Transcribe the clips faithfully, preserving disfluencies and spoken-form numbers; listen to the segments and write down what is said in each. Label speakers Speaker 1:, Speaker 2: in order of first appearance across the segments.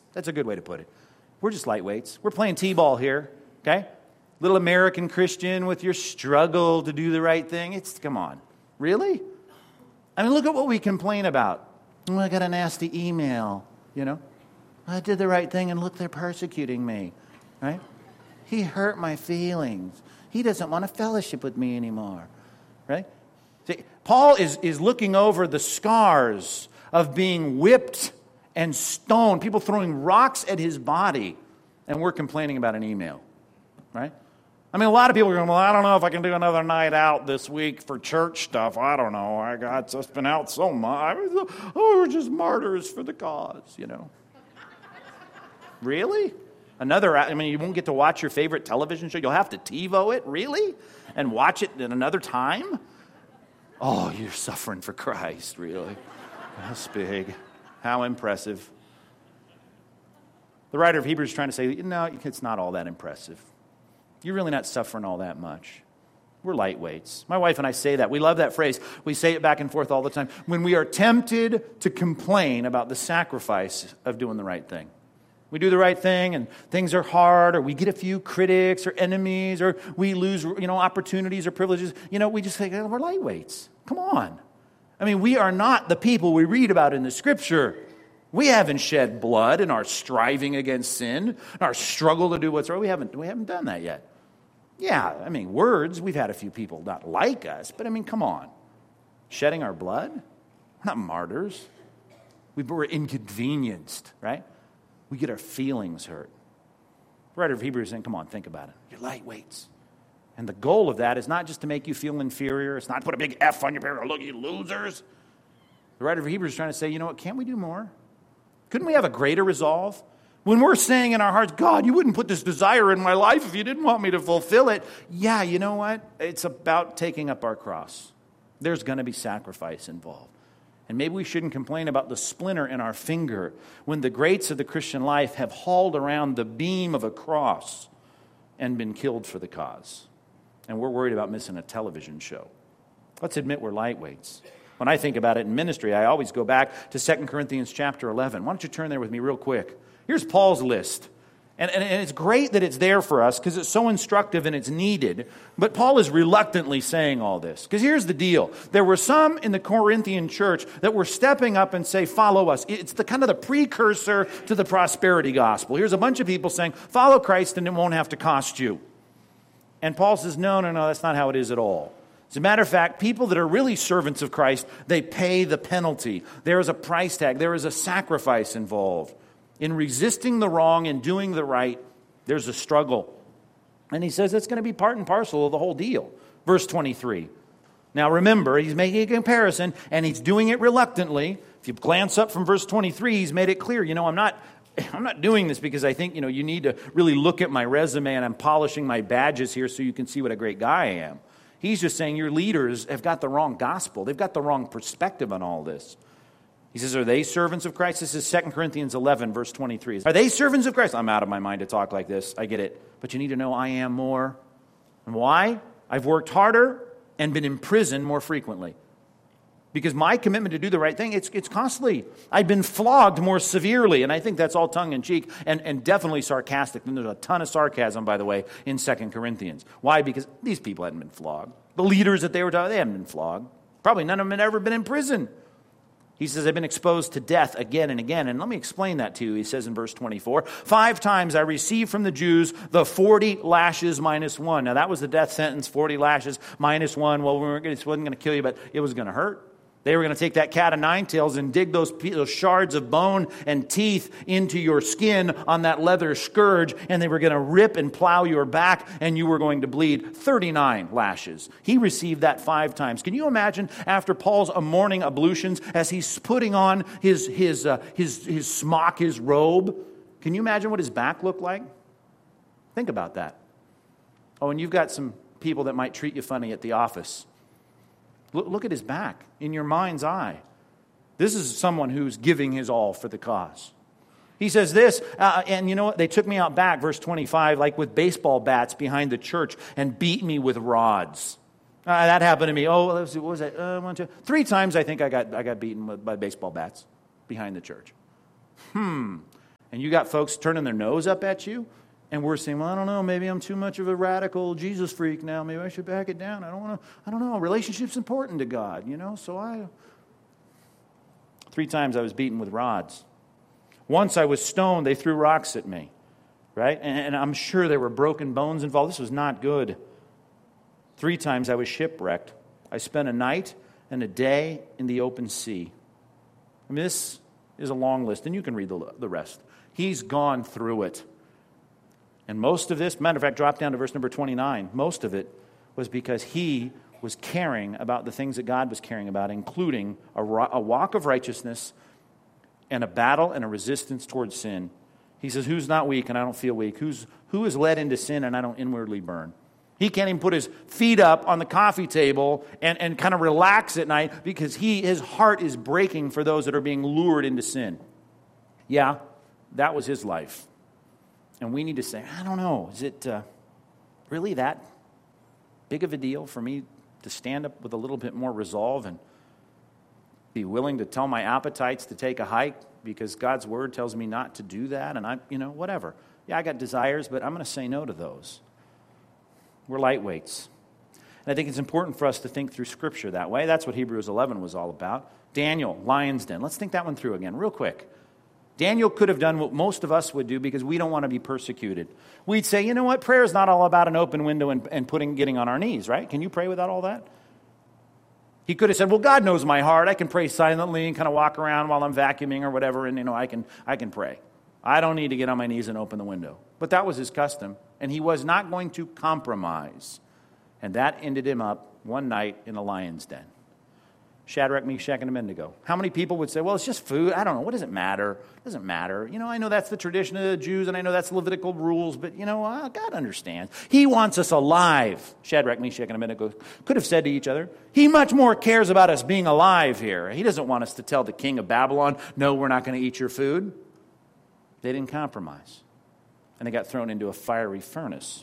Speaker 1: That's a good way to put it. We're just lightweights. We're playing t-ball here, okay? Little American Christian with your struggle to do the right thing. It's, come on. Really? I mean, look at what we complain about. Oh, I got a nasty email, you know? I did the right thing and look, they're persecuting me, right? He hurt my feelings. He doesn't want to fellowship with me anymore, right? See, Paul is, is looking over the scars of being whipped and stoned, people throwing rocks at his body, and we're complaining about an email, right? I mean, a lot of people are going, well, I don't know if I can do another night out this week for church stuff. I don't know. I got just been out so much. Oh, we're just martyrs for the cause, you know. Really? Another, I mean, you won't get to watch your favorite television show. You'll have to TiVo it, really? And watch it at another time? Oh, you're suffering for Christ, really. That's big. How impressive. The writer of Hebrews is trying to say, no, it's not all that impressive. You're really not suffering all that much. We're lightweights. My wife and I say that. We love that phrase. We say it back and forth all the time. When we are tempted to complain about the sacrifice of doing the right thing. We do the right thing and things are hard, or we get a few critics or enemies, or we lose, you know, opportunities or privileges. You know, we just say, oh, we're lightweights. Come on. I mean, we are not the people we read about in the Scripture. We haven't shed blood in our striving against sin, our struggle to do what's right. We haven't, we haven't done that yet. Yeah, I mean, words, we've had a few people not like us, but I mean, come on. Shedding our blood? We're not martyrs. We were inconvenienced, right? We get our feelings hurt. The writer of Hebrews is saying, come on, think about it. You're lightweights. And the goal of that is not just to make you feel inferior. It's not to put a big F on your paper. Look, you losers. The writer of Hebrews is trying to say, you know what, can't we do more? Couldn't we have a greater resolve? When we're saying in our hearts, God, you wouldn't put this desire in my life if you didn't want me to fulfill it. Yeah, you know what? It's about taking up our cross. There's going to be sacrifice involved. And maybe we shouldn't complain about the splinter in our finger when the greats of the Christian life have hauled around the beam of a cross and been killed for the cause. And we're worried about missing a television show. Let's admit we're lightweights. When I think about it in ministry, I always go back to Second Corinthians chapter eleven. Why don't you turn there with me real quick? Here's Paul's list. And, and, and it's great that it's there for us because it's so instructive and it's needed. But Paul is reluctantly saying all this. Because here's the deal. There were some in the Corinthian church that were stepping up and say, follow us. It's the kind of the precursor to the prosperity gospel. Here's a bunch of people saying, follow Christ and it won't have to cost you. And Paul says, no, no, no, that's not how it is at all. As a matter of fact, people that are really servants of Christ, they pay the penalty. There is a price tag. There is a sacrifice involved. In resisting the wrong and doing the right, there's a struggle. And he says it's going to be part and parcel of the whole deal. Verse twenty-three. Now remember, he's making a comparison, and he's doing it reluctantly. If you glance up from verse twenty-three, he's made it clear, you know, I'm not... I'm not doing this because I think, you know, you need to really look at my resume and I'm polishing my badges here so you can see what a great guy I am. He's just saying your leaders have got the wrong gospel. They've got the wrong perspective on all this. He says, are they servants of Christ? This is Second Corinthians eleven, verse twenty-three. Are they servants of Christ? I'm out of my mind to talk like this. I get it. But you need to know I am more. And why? I've worked harder and been imprisoned more frequently. Because my commitment to do the right thing, it's it's costly. I've been flogged more severely, and I think that's all tongue-in-cheek and, and definitely sarcastic. And there's a ton of sarcasm, by the way, in Second Corinthians. Why? Because these people hadn't been flogged. The leaders that they were talking, they hadn't been flogged. Probably none of them had ever been in prison. He says, I've been exposed to death again and again. And let me explain that to you. He says in verse twenty-four, five times I received from the Jews the forty lashes minus one. Now that was the death sentence, forty lashes minus one. Well, we weren't gonna, it wasn't going to kill you, but it was going to hurt. They were going to take that cat of nine tails and dig those, those shards of bone and teeth into your skin on that leather scourge, and they were going to rip and plow your back, and you were going to bleed thirty-nine lashes. He received that five times. Can you imagine after Paul's morning ablutions, as he's putting on his, his, uh, his, his smock, his robe, can you imagine what his back looked like? Think about that. Oh, and you've got some people that might treat you funny at the office. Look at his back in your mind's eye. This is someone who's giving his all for the cause. He says this, uh, and you know what? They took me out back, verse twenty-five, like with baseball bats behind the church and beat me with rods. Uh, that happened to me. Oh, what was it? Uh, one, two, three times I think I got I got beaten with, by baseball bats behind the church. Hmm. And you got folks turning their nose up at you, and we're saying, well, I don't know, maybe I'm too much of a radical Jesus freak now. Maybe I should back it down. I don't want to, I don't know. Relationship's important to God, you know, so I... Three times I was beaten with rods. Once I was stoned, they threw rocks at me, right? And, and I'm sure there were broken bones involved. This was not good. Three times I was shipwrecked. I spent a night and a day in the open sea. I mean, this is a long list, and you can read the, the rest. He's gone through it. And most of this, matter of fact, drop down to verse number twenty-nine. Most of it was because he was caring about the things that God was caring about, including a, a walk of righteousness and a battle and a resistance towards sin. He says, who's not weak and I don't feel weak? Who's, who is led into sin and I don't inwardly burn? He can't even put his feet up on the coffee table and, and kind of relax at night because he his heart is breaking for those that are being lured into sin. Yeah, that was his life. And we need to say, I don't know, is it uh, really that big of a deal for me to stand up with a little bit more resolve and be willing to tell my appetites to take a hike because God's word tells me not to do that, and I, you know, whatever. Yeah, I got desires, but I'm going to say no to those. We're lightweights. And I think it's important for us to think through Scripture that way. That's what Hebrews eleven was all about. Daniel, lion's den. Let's think that one through again real quick. Daniel could have done what most of us would do because we don't want to be persecuted. We'd say, you know what, prayer is not all about an open window and, and putting, getting on our knees, right? Can you pray without all that? He could have said, well, God knows my heart. I can pray silently and kind of walk around while I'm vacuuming or whatever, and, you know, I can, I can pray. I don't need to get on my knees and open the window. But that was his custom, and he was not going to compromise. And that ended him up one night in a lion's den. Shadrach, Meshach, and Abednego. How many people would say, well, it's just food. I don't know. What does it matter? It doesn't matter. You know, I know that's the tradition of the Jews, and I know that's Levitical rules, but, you know, uh, God understands. He wants us alive. Shadrach, Meshach, and Abednego could have said to each other, he much more cares about us being alive here. He doesn't want us to tell the king of Babylon, no, we're not going to eat your food. They didn't compromise. And they got thrown into a fiery furnace.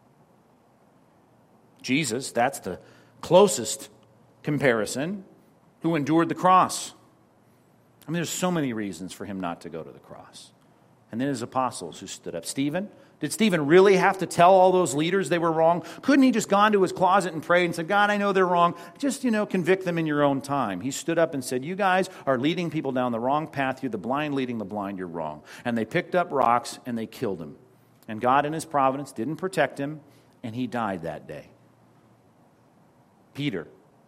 Speaker 1: Jesus, that's the closest comparison, who endured the cross. I mean, there's so many reasons for him not to go to the cross. And then his apostles who stood up. Stephen, did Stephen really have to tell all those leaders they were wrong? Couldn't he just gone to his closet and prayed and said, God, I know they're wrong. Just, you know, convict them in your own time. He stood up and said, you guys are leading people down the wrong path. You're the blind leading the blind. You're wrong. And they picked up rocks and they killed him. And God in his providence didn't protect him, and he died that day. Peter.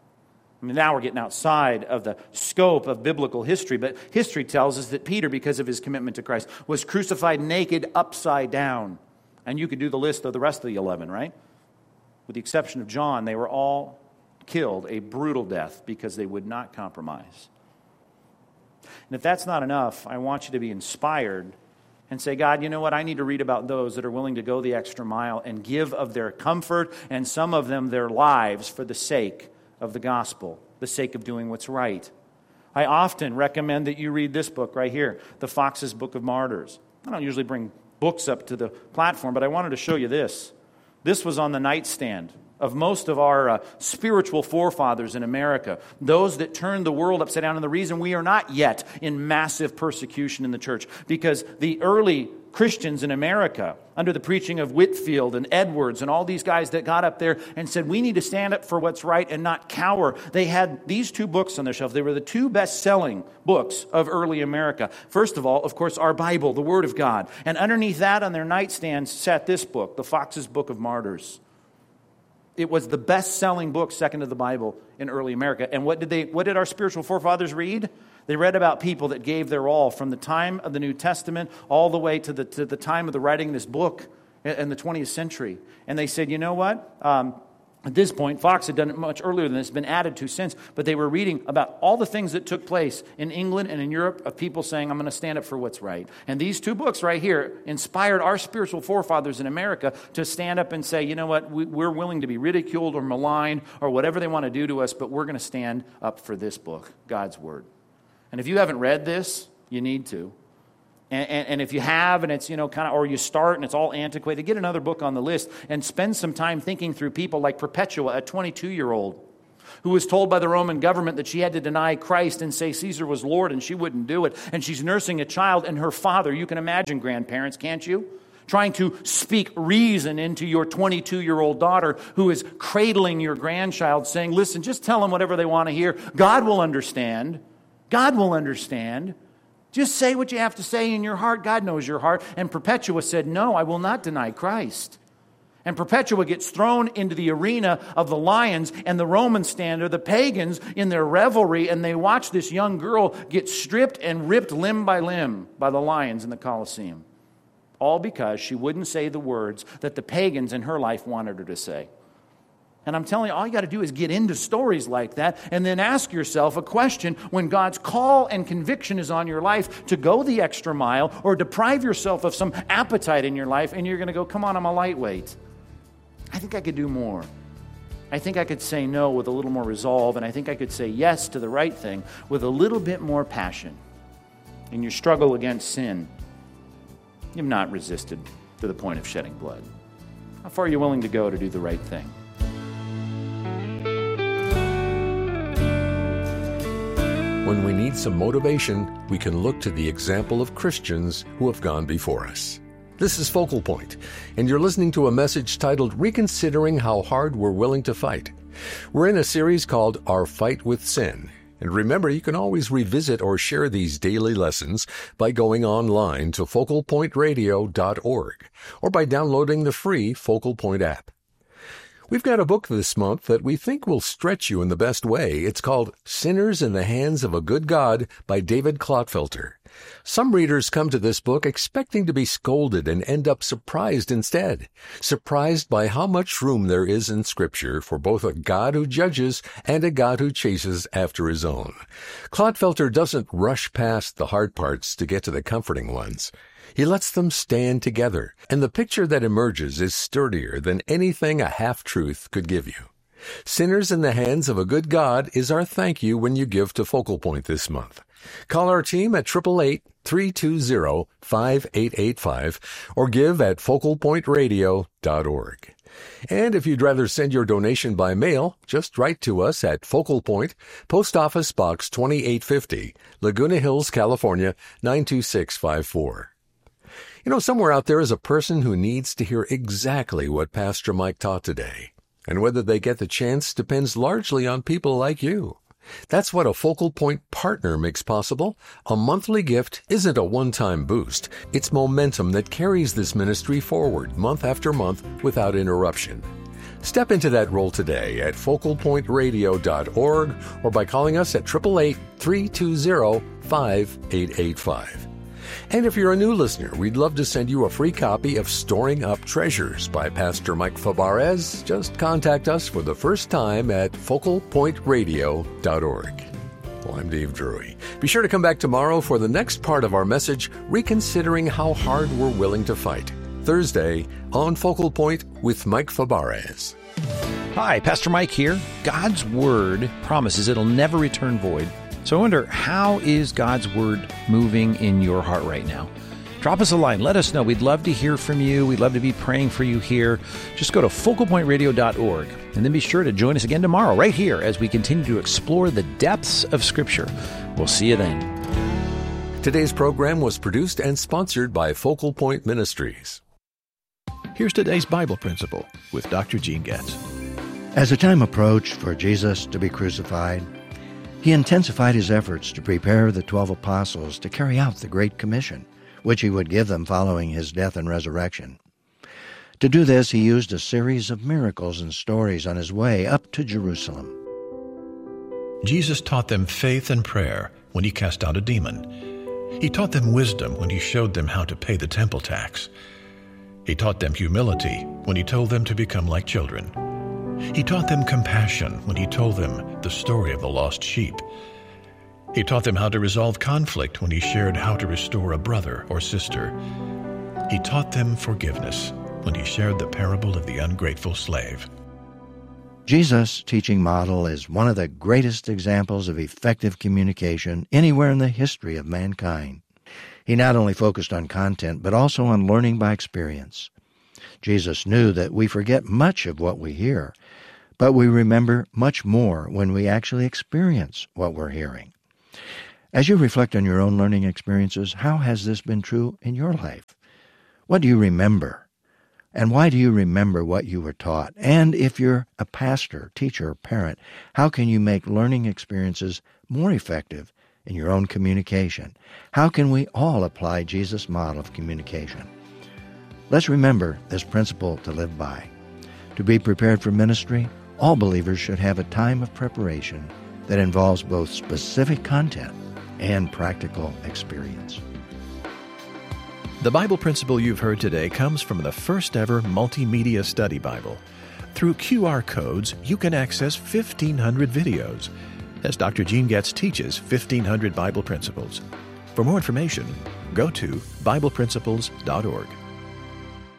Speaker 1: I mean, now we're getting outside of the scope of biblical history, but history tells us that Peter, because of his commitment to Christ, was crucified naked upside down. And you could do the list of the rest of the eleven, right? With the exception of John, they were all killed a brutal death because they would not compromise. And if that's not enough, I want you to be inspired and say, God, you know what? I need to read about those that are willing to go the extra mile and give of their comfort and some of them their lives for the sake of the gospel, the sake of doing what's right. I often recommend that you read this book right here, the Fox's Book of Martyrs. I don't usually bring books up to the platform, but I wanted to show you this. This was on the nightstand of most of our uh, spiritual forefathers in America, those that turned the world upside down. And the reason we are not yet in massive persecution in the church, because the early Christians in America, under the preaching of Whitefield and Edwards and all these guys that got up there and said, we need to stand up for what's right and not cower. They had these two books on their shelf. They were the two best-selling books of early America. First of all, of course, our Bible, the Word of God. And underneath that on their nightstands sat this book, the Fox's Book of Martyrs. It was the best-selling book, second to the Bible, in early America. And what did they? What did our spiritual forefathers read? They read about people that gave their all from the time of the New Testament all the way to the to the time of the writing of this book in the twentieth century. And they said, you know what? Um, at this point, Fox had done it much earlier than this, been added to since, but they were reading about all the things that took place in England and in Europe of people saying, I'm going to stand up for what's right. And these two books right here inspired our spiritual forefathers in America to stand up and say, you know what, we, we're willing to be ridiculed or maligned or whatever they want to do to us, but we're going to stand up for this book, God's Word. And if you haven't read this, you need to. And, and, and if you have, and it's, you know, kind of, or you start and it's all antiquated, get another book on the list and spend some time thinking through people like Perpetua, a twenty-two-year-old, who was told by the Roman government that she had to deny Christ and say Caesar was Lord, and she wouldn't do it. And she's nursing a child, and her father, you can imagine grandparents, can't you? Trying to speak reason into your twenty-two-year-old daughter who is cradling your grandchild, saying, listen, just tell them whatever they want to hear. God will understand. God will understand. Just say what you have to say in your heart. God knows your heart. And Perpetua said, no, I will not deny Christ. And Perpetua gets thrown into the arena of the lions, and the Romans stand there, the pagans, in their revelry, and they watch this young girl get stripped and ripped limb by limb by the lions in the Colosseum. All because she wouldn't say the words that the pagans in her life wanted her to say. And I'm telling you, all you got to do is get into stories like that and then ask yourself a question when God's call and conviction is on your life to go the extra mile or deprive yourself of some appetite in your life, and you're going to go, come on, I'm a lightweight. I think I could do more. I think I could say no with a little more resolve, and I think I could say yes to the right thing with a little bit more passion. In your struggle against sin, you've not resisted to the point of shedding blood. How far are you willing to go to do the right thing?
Speaker 2: When we need some motivation, we can look to the example of Christians who have gone before us. This is Focal Point, and you're listening to a message titled Reconsidering How Hard We're Willing to Fight. We're in a series called Our Fight with Sin. And remember, you can always revisit or share these daily lessons by going online to focal point radio dot org or by downloading the free Focal Point app. We've got a book this month that we think will stretch you in the best way. It's called Sinners in the Hands of a Good God by David Clotfelter. Some readers come to this book expecting to be scolded and end up surprised instead, surprised by how much room there is in Scripture for both a God who judges and a God who chases after his own. Clotfelter doesn't rush past the hard parts to get to the comforting ones. He lets them stand together, and the picture that emerges is sturdier than anything a half-truth could give you. Sinners in the Hands of a Good God is our thank you when you give to Focal Point this month. Call our team at eight eight eight, three two zero, five eight eight five or give at focal point radio dot org. And if you'd rather send your donation by mail, just write to us at Focal Point, Post Office Box twenty-eight fifty, Laguna Hills, California, nine two six five four. You know, somewhere out there is a person who needs to hear exactly what Pastor Mike taught today. And whether they get the chance depends largely on people like you. That's what a Focal Point partner makes possible. A monthly gift isn't a one-time boost. It's momentum that carries this ministry forward month after month without interruption. Step into that role today at focal point radio dot org or by calling us at eight eight eight, three two zero, five eight eight five. And if you're a new listener, we'd love to send you a free copy of Storing Up Treasures by Pastor Mike Fabarez. Just contact us for the first time at focal point radio dot org. Well, I'm Dave Drury. Be sure to come back tomorrow for the next part of our message, Reconsidering How Hard We're Willing to Fight. Thursday on Focal Point with Mike Fabarez.
Speaker 3: Hi, Pastor Mike here. God's Word promises it'll never return void. So I wonder, how is God's Word moving in your heart right now? Drop us a line. Let us know. We'd love to hear from you. We'd love to be praying for you here. Just go to focal point radio dot org and then be sure to join us again tomorrow right here as we continue to explore the depths of Scripture. We'll see you then.
Speaker 2: Today's program was produced and sponsored by Focal Point Ministries.
Speaker 4: Here's today's Bible principle with Doctor Gene Getz.
Speaker 5: As the time approached for Jesus to be crucified, he intensified his efforts to prepare the twelve apostles to carry out the Great Commission, which he would give them following his death and resurrection. To do this, he used a series of miracles and stories on his way up to Jerusalem.
Speaker 4: Jesus taught them faith and prayer when he cast out a demon. He taught them wisdom when he showed them how to pay the temple tax. He taught them humility when he told them to become like children. He taught them compassion when he told them the story of the lost sheep. He taught them how to resolve conflict when he shared how to restore a brother or sister. He taught them forgiveness when he shared the parable of the ungrateful slave.
Speaker 5: Jesus' teaching model is one of the greatest examples of effective communication anywhere in the history of mankind. He not only focused on content, but also on learning by experience. Jesus knew that we forget much of what we hear, but we remember much more when we actually experience what we're hearing. As you reflect on your own learning experiences, how has this been true in your life? What do you remember? And why do you remember what you were taught? And if you're a pastor, teacher, or parent, how can you make learning experiences more effective in your own communication? How can we all apply Jesus' model of communication? Let's remember this principle to live by. To be prepared for ministry, all believers should have a time of preparation that involves both specific content and practical experience.
Speaker 4: The Bible principle you've heard today comes from the first ever multimedia study Bible. Through Q R codes, you can access fifteen hundred videos as Doctor Gene Getz teaches fifteen hundred Bible principles. For more information, go to Bible Principles dot org.